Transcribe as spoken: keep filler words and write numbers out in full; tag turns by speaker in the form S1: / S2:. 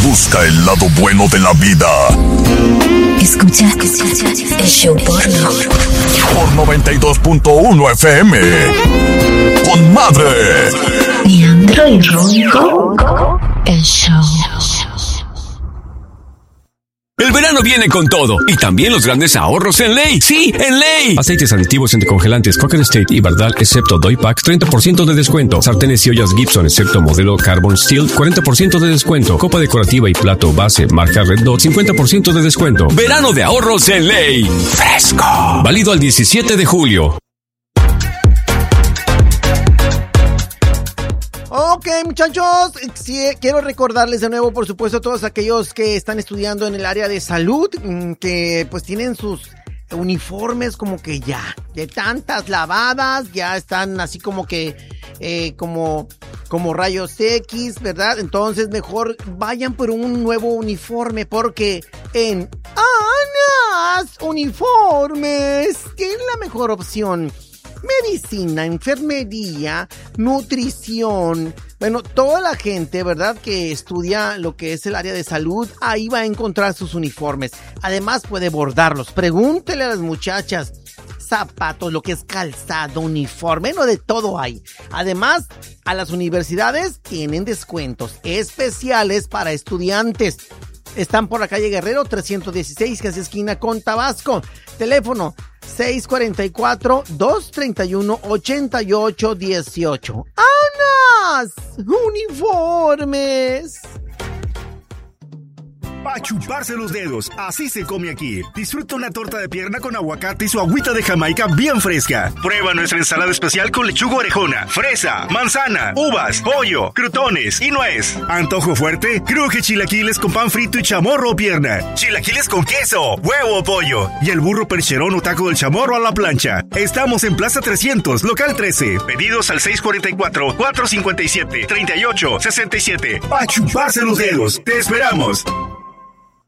S1: Busca el lado bueno de la vida.
S2: Escucha, escucha el show porno.
S1: Por noventa y dos punto uno F M. Con Madre.
S2: Leandro y Ronco. El show.
S3: El verano viene con todo y también los grandes ahorros en Ley. ¡Sí, en Ley! Aceites aditivos entre congelantes Cocker State y Bardal, excepto Doypack, treinta por ciento de descuento. Sartenes y ollas Gibson, excepto modelo Carbon Steel, cuarenta por ciento de descuento. Copa decorativa y plato base marca Red Dot, cincuenta por ciento de descuento. Verano de ahorros en Ley. Fresco. Válido al diecisiete de julio.
S4: Ok, muchachos, sí, quiero recordarles de nuevo, por supuesto, a todos aquellos que están estudiando en el área de salud, que pues tienen sus uniformes como que ya, de tantas lavadas, ya están así como que, eh, como, como rayos X, ¿verdad? Entonces mejor vayan por un nuevo uniforme, porque en Anas Uniformes, ¿qué es la mejor opción? Medicina, enfermería, nutrición, bueno, toda la gente, ¿verdad?, que estudia lo que es el área de salud, ahí va a encontrar sus uniformes. Además puede bordarlos. Pregúntele a las muchachas, zapatos, lo que es calzado, uniforme, no, de todo hay. Además, a las universidades tienen descuentos especiales para estudiantes. Están por la calle Guerrero trescientos dieciséis, casi esquina con Tabasco. Teléfono seis cuatro cuatro, dos tres uno, ocho ocho uno ocho. ¡Anas! ¡Uniformes!
S5: Pa' chuparse los dedos, así se come aquí. Disfruta una torta de pierna con aguacate y su agüita de Jamaica bien fresca. Prueba nuestra ensalada especial con lechuga orejona, fresa, manzana, uvas, pollo, crutones y nuez. Antojo fuerte, cruje chilaquiles con pan frito y chamorro o pierna. Chilaquiles con queso, huevo o pollo. Y el burro percherón o taco del chamorro a la plancha. Estamos en Plaza trescientos, local trece. Pedidos al seis cuatro cuatro, cuatro cinco siete, tres ocho seis siete. Pa' chuparse los dedos, te esperamos.